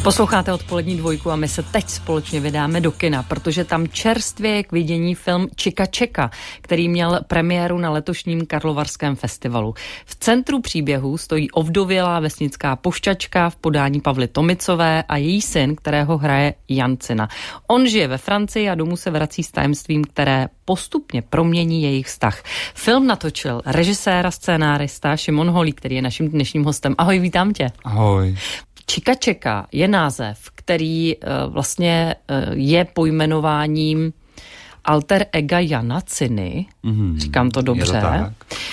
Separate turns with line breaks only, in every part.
Posloucháte Odpolední dvojku a my se teď společně vydáme do kina, protože tam čerstvě je k vidění film Čika čeka, který měl premiéru na letošním Karlovarském festivalu. V centru příběhu stojí ovdovělá vesnická pošťačka v podání Pavly Tomicové a její syn, kterého hraje Jan Cina. On žije ve Francii a domů se vrací s tajemstvím, které postupně promění jejich vztah. Film natočil režisér a scénárista Šimon Holý, který je naším dnešním hostem. Ahoj, vítám tě.
Ahoj.
Čika čeka je název, který vlastně je pojmenováním alter ega Jana Ciny. Říkám to dobře.
Je to tak.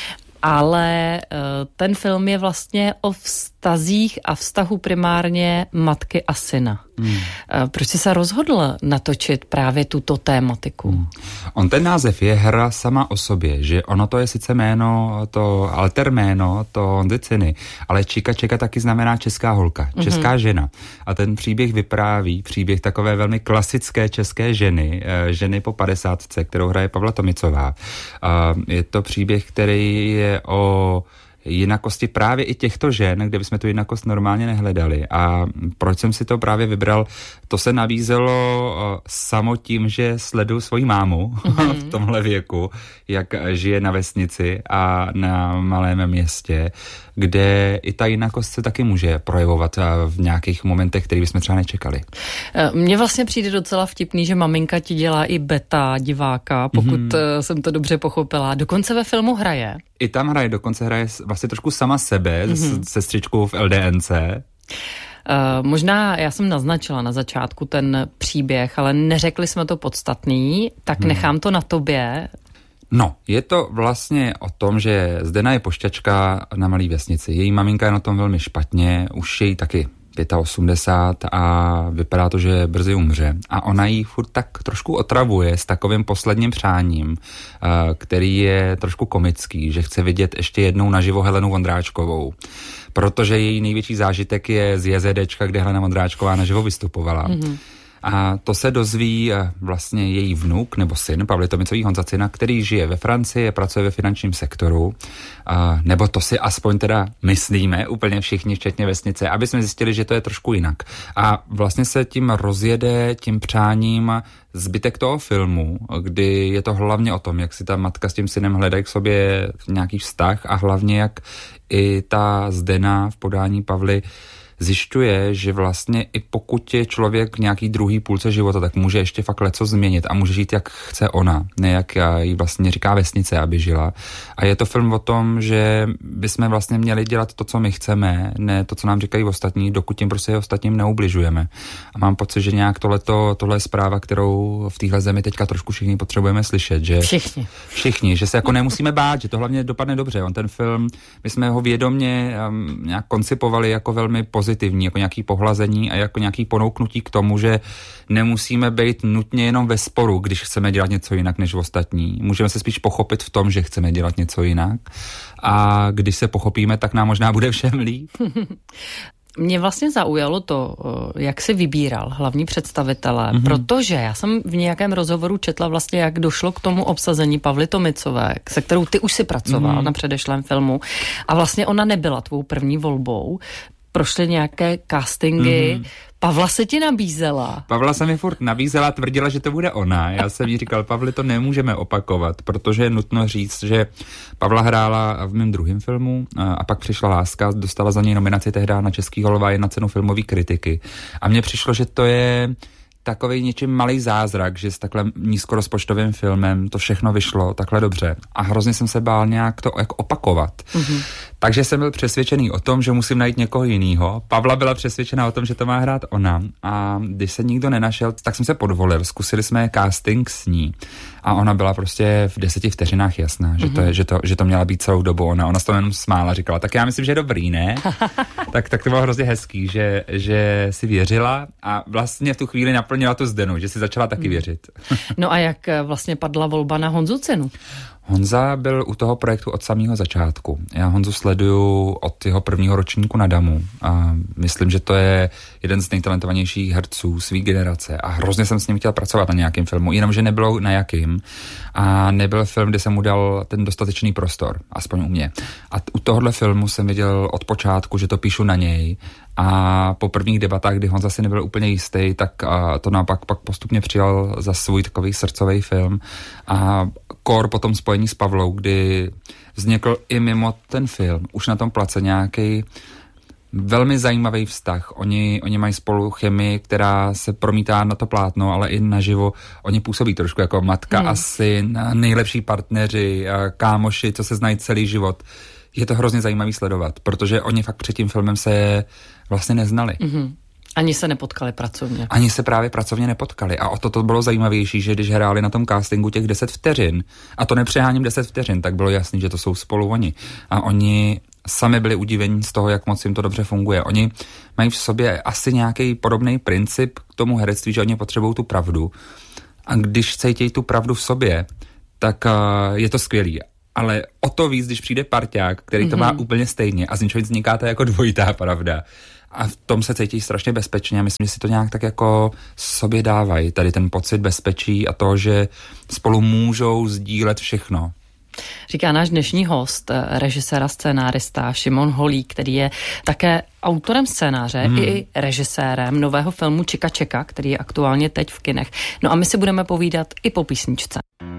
Ale ten film je vlastně o vztazích a vztahu primárně matky a syna. Proč jsi se rozhodl natočit právě tuto tématiku?
On ten název je hra sama o sobě, že ono to je sice jméno, to alter jméno, to Honzy Ciny, ale Čika čeka taky znamená česká holka, česká žena. A ten příběh vypráví příběh takové velmi klasické české ženy po 50, kterou hraje Pavla Tomicová. Je to příběh, který je o jinakosti právě i těchto žen, kde bychom tu jinakost normálně nehledali. A proč jsem si to právě vybral? To se nabízelo samo tím, že sleduju svoji mámu v tomhle věku, jak žije na vesnici a na malém městě, kde i ta jinakost se taky může projevovat v nějakých momentech, které bychom třeba nečekali.
Mně vlastně přijde docela vtipný, že maminka ti dělá i beta diváka, pokud jsem to dobře pochopila. Dokonce ve filmu hraje.
I tam dokonce hraje vlastně trošku sama sebe, sestřičkou v LDNC.
Možná já jsem naznačila na začátku ten příběh, ale neřekli jsme to podstatný, tak nechám to na tobě.
No, je to vlastně o tom, že Zdena je pošťačka na malé vesnici. Její maminka je na tom velmi špatně, už je jí taky 85 a vypadá to, že brzy umře. A ona jí furt tak trošku otravuje s takovým posledním přáním, který je trošku komický, že chce vidět ještě jednou naživo Helenu Vondráčkovou. Protože její největší zážitek je z JZDčka, kde Helena Vondráčková naživo vystupovala. A to se dozví vlastně její vnuk nebo syn Pavly Tomicový Honza Cina, který žije ve Francii, pracuje ve finančním sektoru, nebo to si aspoň teda myslíme úplně všichni, včetně vesnice, aby jsme zjistili, že to je trošku jinak. A vlastně se tím rozjede tím přáním zbytek toho filmu, kdy je to hlavně o tom, jak si ta matka s tím synem hledají k sobě nějaký vztah a hlavně jak i ta Zdena v podání Pavly zjišťuje, že vlastně i pokud je člověk v nějaký druhý půlce života, tak může ještě fakt leco změnit a může žít, jak chce ona, ne jak jí vlastně říká vesnice, aby žila. A je to film o tom, že bychom vlastně měli dělat to, co my chceme, ne to, co nám říkají ostatní, dokud tím prostě ostatním neubližujeme. A mám pocit, že nějak tohle je zpráva, kterou v téhle zemi teďka trošku všichni potřebujeme slyšet, že všichni, že se jako nemusíme bát, že to hlavně dopadne dobře. On ten film, my jsme ho vědomě nějak koncipovali jako velmi pozitivní, jako nějaký pohlazení a jako nějaký ponouknutí k tomu, že nemusíme být nutně jenom ve sporu, když chceme dělat něco jinak než ostatní. Můžeme se spíš pochopit v tom, že chceme dělat něco jinak a když se pochopíme, tak nám možná bude všem líp.
Mě vlastně zaujalo to, jak jsi vybíral hlavní představitele, protože já jsem v nějakém rozhovoru četla vlastně, jak došlo k tomu obsazení Pavly Tomicové, se kterou ty už si pracoval na předešlém filmu a vlastně ona nebyla tvou první volbou. Prošly nějaké castingy. Pavla se ti nabízela.
Pavla se mi furt nabízela, tvrdila, že to bude ona. Já jsem jí říkal, Pavli, to nemůžeme opakovat, protože je nutno říct, že Pavla hrála v mém druhém filmu a pak přišla Láska, dostala za něj nominaci tehdy na Český Holvaj na cenu filmové kritiky. A mně přišlo, že to je takovej něčím malý zázrak, že s takhle nízkorozpočtovým filmem to všechno vyšlo takhle dobře. A hrozně jsem se bál nějak to jak opakovat. Takže jsem byl přesvědčený o tom, že musím najít někoho jiného. Pavla byla přesvědčená o tom, že to má hrát ona. A když se nikdo nenašel, tak jsem se podvolil. Zkusili jsme casting s ní. A ona byla prostě v 10 vteřinách jasná, že to měla být celou dobu ona. Ona se to jenom smála, říkala, tak já myslím, že je dobrý, ne? tak to bylo hrozně hezký, že si věřila a vlastně v tu chvíli naplnila tu Zdenu, že si začala taky věřit.
No a jak vlastně padla volba na Honzu Cinu?
Honza byl u toho projektu od samého začátku. Já Honzu sleduju od jeho prvního ročníku na Damu a myslím, že to je jeden z nejtalentovanějších herců své generace a hrozně jsem s ním chtěl pracovat na nějakém filmu, jenomže nebylo na jakým a nebyl film, kde jsem mu dal ten dostatečný prostor, aspoň u mě. A u tohohle filmu jsem viděl od počátku, že to píšu na něj a po prvních debatách, kdy Honza si nebyl úplně jistý, tak to naopak pak postupně přijal za svůj takový srdcový film a kor potom spojení s Pavlou, kdy vznikl i mimo ten film, už na tom place nějaký velmi zajímavý vztah. Oni mají spolu chemii, která se promítá na to plátno, ale i naživo. Oni působí trošku jako matka a syn, nejlepší partneři, kámoši, co se znají celý život. Je to hrozně zajímavý sledovat, protože oni fakt před tím filmem se vlastně neznali.
Ani se nepotkali pracovně.
Ani se právě pracovně nepotkali. A o to bylo zajímavější, že když hráli na tom castingu těch 10 vteřin, a to nepřeháním 10 vteřin, tak bylo jasný, že to jsou spolu oni. A oni sami byli udivení z toho, jak moc jim to dobře funguje. Oni mají v sobě asi nějaký podobný princip k tomu herectví, že oni potřebují tu pravdu. A když cítějí tu pravdu v sobě, tak je to skvělý. Ale o to víc, když přijde parťák, který to má úplně stejně a z ničeho vzniká to jako dvojitá pravda. A v tom se cítí strašně bezpečně a myslím, že si to nějak tak jako sobě dávají. Tady ten pocit bezpečí a to, že spolu můžou sdílet všechno.
Říká náš dnešní host, režisér a scénárista Šimon Holík, který je také autorem scénáře i režisérem nového filmu Čika Čeka, který je aktuálně teď v kinech. No a my si budeme povídat i po písničce.